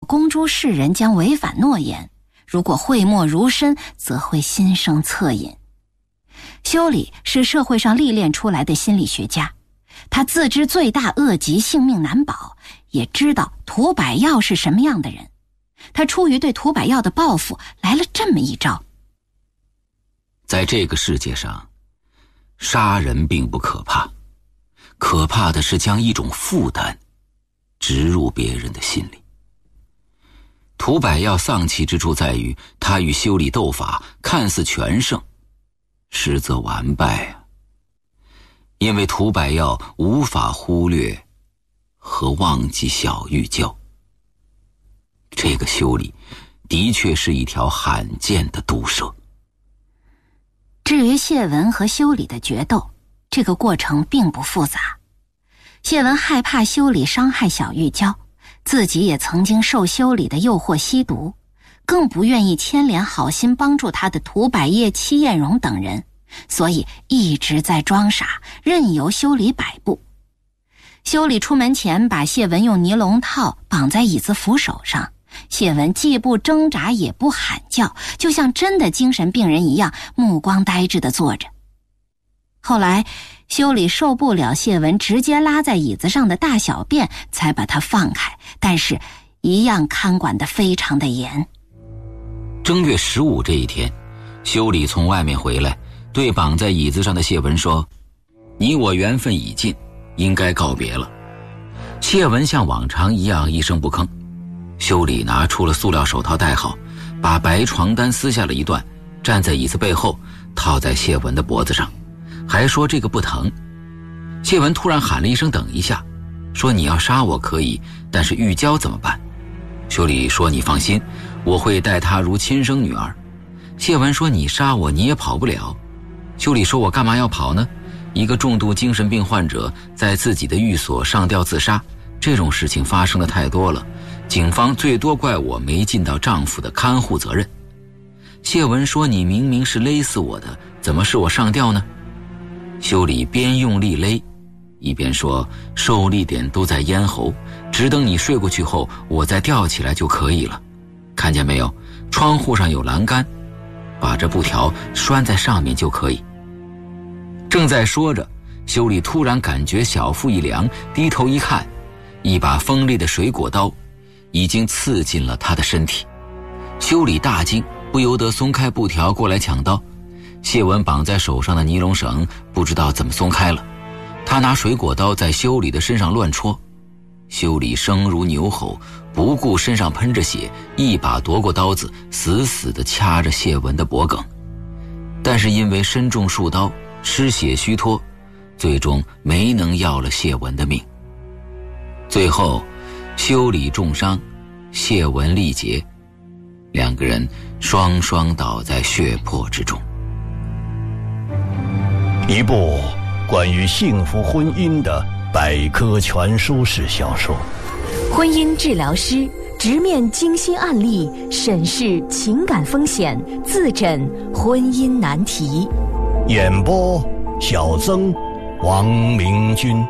公诸世人将违反诺言，如果讳莫如深，则会心生恻隐。修理是社会上历练出来的心理学家，他自知罪大恶极，性命难保，也知道涂百耀是什么样的人。他出于对涂百耀的报复，来了这么一招。 在这个世界上，杀人并不可怕，可怕的是将一种负担植入别人的心里。涂百耀丧气之处在于，他与修理斗法看似全胜，实则完败啊。因为涂百耀无法忽略和忘记小玉娇。这个修理的确是一条罕见的毒蛇。 至于谢文和修理的决斗，这个过程并不复杂。谢文害怕修理伤害小玉娇，自己也曾经受修理的诱惑吸毒，更不愿意牵连好心帮助他的涂百叶、戚艳荣等人，所以一直在装傻，任由修理摆布。修理出门前把谢文用尼龙套绑在椅子扶手上，谢文既不挣扎也不喊叫，就像真的精神病人一样，目光呆滞地坐着。后来修理受不了谢文直接拉在椅子上的大小便，才把他放开，但是一样看管得非常的严。 正月15这一天，修理从外面回来，对绑在椅子上的谢文说：“你我缘分已尽，应该告别了。”谢文像往常一样一声不吭。修理拿出了塑料手套戴好，把白床单撕下了一段，站在椅子背后套在谢文的脖子上，还说这个不疼。谢文突然喊了一声等一下，说你要杀我可以，但是玉娇怎么办？修理说你放心，我会待她如亲生女儿。谢文说你杀我你也跑不了。修理说我干嘛要跑呢？一个重度精神病患者在自己的寓所上吊自杀，这种事情发生的太多了，警方最多怪我没尽到丈夫的看护责任。谢文说你明明是勒死我的，怎么是我上吊呢？修理边用力勒一边说，受力点都在咽喉，只等你睡过去后我再吊起来就可以了。看见没有，窗户上有栏杆，把这布条拴在上面就可以。正在说着，修理突然感觉小腹一凉，低头一看，一把锋利的水果刀已经刺进了他的身体。修理大惊，不由得松开布条过来抢刀。谢文绑在手上的尼龙绳不知道怎么松开了，他拿水果刀在修理的身上乱戳。修理声如牛吼，不顾身上喷着血，一把夺过刀子，死死地掐着谢文的脖颈。但是因为身中数刀，失血虚脱，最终没能要了谢文的命。最后修理重伤，谢文力竭，两个人双双倒在血泊之中。 一部关于幸福婚姻的百科全书式小说， 婚姻治疗师直面精心案例，审视情感风险，自诊婚姻难题。 演播小曾、王明君。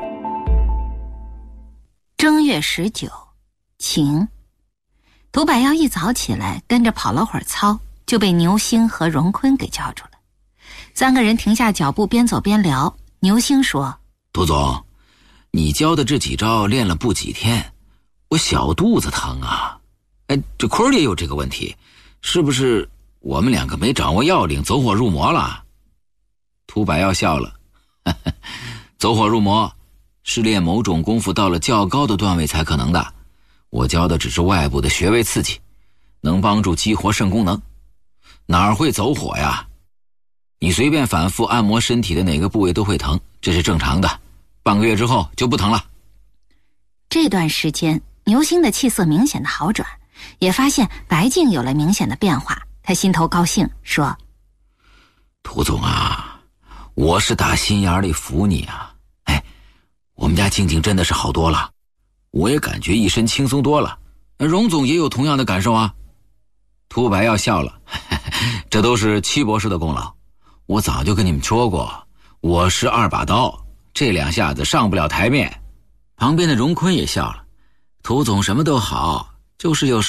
正月19，晴。涂百耀一早起来跟着跑了会儿操，就被牛星和荣坤给叫住了。三个人停下脚步，边走边聊。牛星说：“ 涂总，你教的这几招练了不几天，我小肚子疼啊。这坤也有这个问题，是不是我们两个没掌握要领，走火入魔了？”涂百耀笑了，走火入魔是练某种功夫到了较高的段位才可能的，我教的只是外部的穴位刺激，能帮助激活肾功能，哪会走火呀？你随便反复按摩身体的哪个部位都会疼，这是正常的，半个月之后就不疼了。 这段时间牛星的气色明显的好转，也发现白净有了明显的变化，他心头高兴，说：“ 涂总啊，我是打心眼里服你啊！我们家静静真的是好多了，我也感觉一身轻松多了。荣总也有同样的感受啊。”涂百耀笑了，这都是戚博士的功劳。我早就跟你们说过，我是2把刀，这2下子上不了台面。旁边的荣坤也笑了，涂总什么都好，就是有